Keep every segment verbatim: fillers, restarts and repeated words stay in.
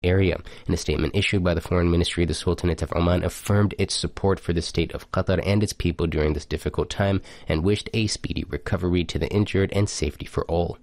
area. In a statement issued by the Foreign Ministry, the Sultanate of Oman affirmed its support for the state of Qatar and its people during this difficult time and wished a speedy recovery to the injured and safety for all.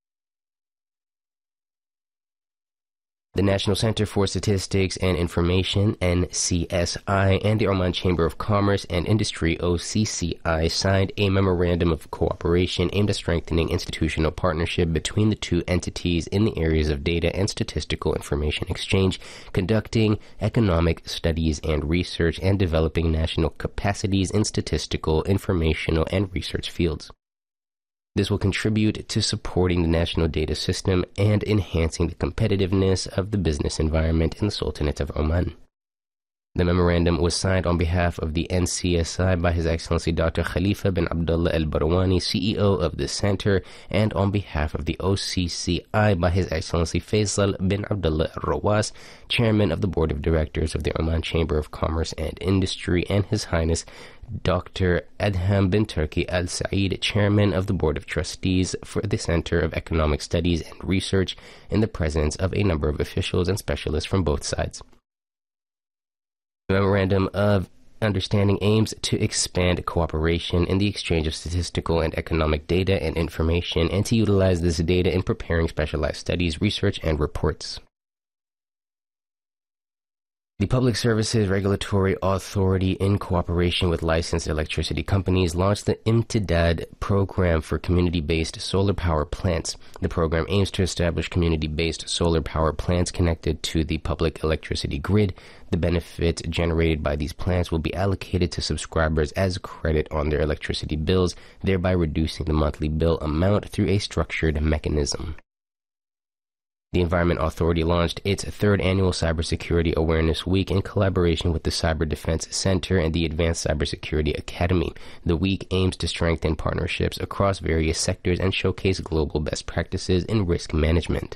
The National Center for Statistics and Information, N C S I, and the Oman Chamber of Commerce and Industry, O C C I, signed a memorandum of cooperation aimed at strengthening institutional partnership between the two entities in the areas of data and statistical information exchange, conducting economic studies and research, and developing national capacities in statistical, informational, and research fields. This will contribute to supporting the national data system and enhancing the competitiveness of the business environment in the Sultanate of Oman. The memorandum was signed on behalf of the N C S I by His Excellency Doctor Khalifa bin Abdullah Al Barawani, C E O of the center, and on behalf of the O C C I by His Excellency Faisal bin Abdullah Al Rawas, Chairman of the Board of Directors of the Oman Chamber of Commerce and Industry, and His Highness Doctor Adham bin Turki Al Saeed, Chairman of the Board of Trustees for the Center of Economic Studies and Research, in the presence of a number of officials and specialists from both sides. The Memorandum of Understanding aims to expand cooperation in the exchange of statistical and economic data and information, and to utilize this data in preparing specialized studies, research, and reports. The Public Services Regulatory Authority, in cooperation with licensed electricity companies, launched the Imtidad program for community-based solar power plants. The program aims to establish community-based solar power plants connected to the public electricity grid. The benefit generated by these plants will be allocated to subscribers as credit on their electricity bills, thereby reducing the monthly bill amount through a structured mechanism. The Environment Authority launched its third annual Cybersecurity Awareness Week in collaboration with the Cyber Defense Center and the Advanced Cybersecurity Academy. The week aims to strengthen partnerships across various sectors and showcase global best practices in risk management.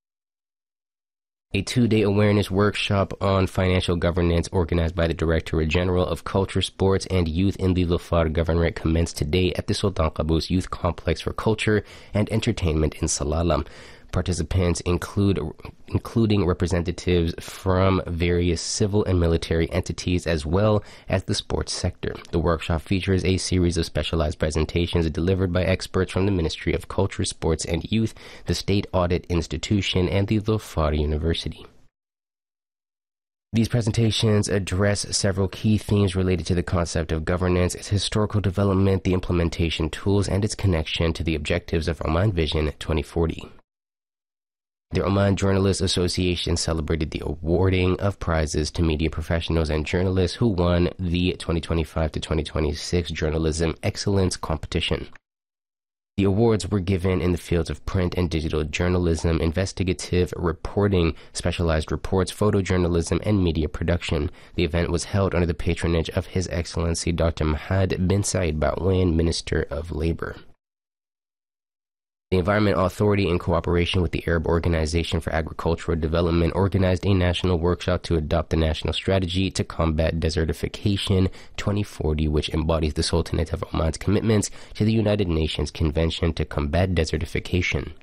A two-day awareness workshop on financial governance organized by the Directorate General of Culture, Sports, and Youth in the Dhofar Governorate commenced today at the Sultan Qaboos Youth Complex for Culture and Entertainment in Salalah. Participants include including representatives from various civil and military entities as well as the sports sector. The workshop features a series of specialized presentations delivered by experts from the Ministry of Culture, Sports, and Youth, the State Audit Institution, and the Dhofar University. These presentations address several key themes related to the concept of governance, its historical development, the implementation tools, and its connection to the objectives of Oman Vision twenty forty. The Oman Journalists Association celebrated the awarding of prizes to media professionals and journalists who won the twenty twenty-five to twenty twenty-six Journalism Excellence Competition. The awards were given in the fields of print and digital journalism, investigative reporting, specialized reports, photojournalism, and media production. The event was held under the patronage of His Excellency Doctor Mahad bin Saeed Ba'wain, Minister of Labor. The Environment Authority, in cooperation with the Arab Organization for Agricultural Development, organized a national workshop to adopt the National Strategy to Combat Desertification twenty forty, which embodies the Sultanate of Oman's commitments to the United Nations Convention to Combat Desertification.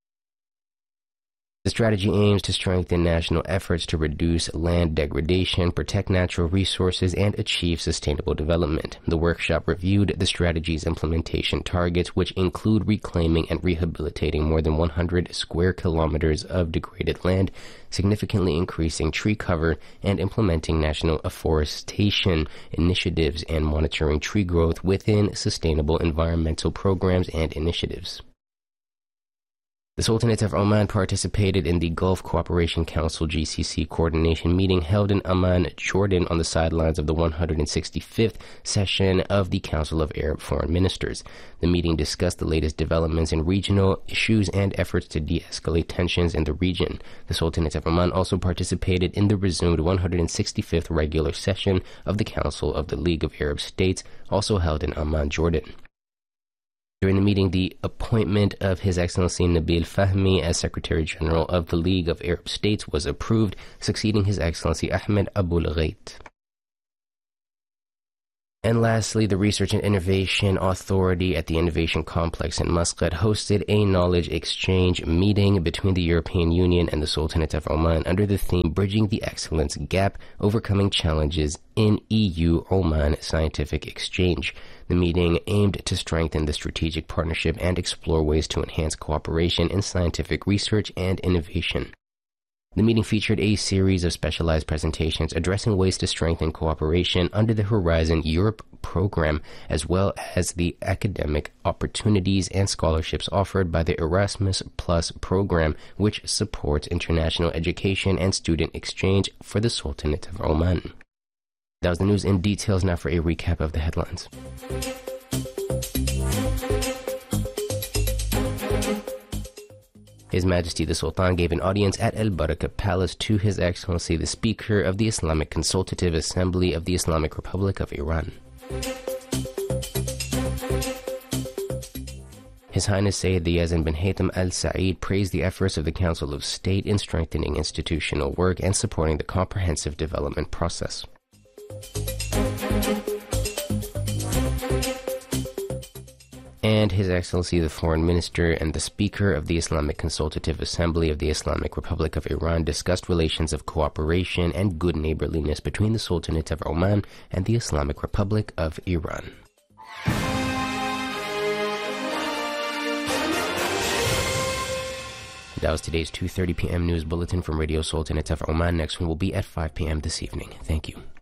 The strategy aims to strengthen national efforts to reduce land degradation, protect natural resources, and achieve sustainable development. The workshop reviewed the strategy's implementation targets, which include reclaiming and rehabilitating more than one hundred square kilometers of degraded land, significantly increasing tree cover, and implementing national afforestation initiatives and monitoring tree growth within sustainable environmental programs and initiatives. The Sultanate of Oman participated in the Gulf Cooperation Council G C C coordination meeting held in Amman, Jordan, on the sidelines of the one hundred sixty-fifth session of the Council of Arab Foreign Ministers. The meeting discussed the latest developments in regional issues and efforts to de-escalate tensions in the region. The Sultanate of Oman also participated in the resumed one hundred sixty-fifth regular session of the Council of the League of Arab States, also held in Amman, Jordan. During the meeting, the appointment of His Excellency Nabil Fahmy as Secretary General of the League of Arab States was approved, succeeding His Excellency Ahmed Abul Ghait. And lastly, the Research and Innovation Authority at the Innovation Complex in Muscat hosted a knowledge exchange meeting between the European Union and the Sultanate of Oman under the theme Bridging the Excellence Gap, Overcoming Challenges in E U-Oman Scientific Exchange. The meeting aimed to strengthen the strategic partnership and explore ways to enhance cooperation in scientific research and innovation. The meeting featured a series of specialized presentations addressing ways to strengthen cooperation under the Horizon Europe program, as well as the academic opportunities and scholarships offered by the Erasmus Plus program, which supports international education and student exchange for the Sultanate of Oman. That was the news in details. Now for a recap of the headlines. His Majesty the Sultan gave an audience at Al Baraka Palace to His Excellency the Speaker of the Islamic Consultative Assembly of the Islamic Republic of Iran. His Highness Sayyid Yazid bin Haytham Al Saeed praised the efforts of the Council of State in strengthening institutional work and supporting the comprehensive development process. And His Excellency the Foreign Minister and the Speaker of the Islamic Consultative Assembly of the Islamic Republic of Iran discussed relations of cooperation and good neighborliness between the Sultanate of Oman and the Islamic Republic of Iran. That was today's two thirty p.m. news bulletin from Radio Sultanate of Oman. Next one will be at five p.m. this evening. Thank you.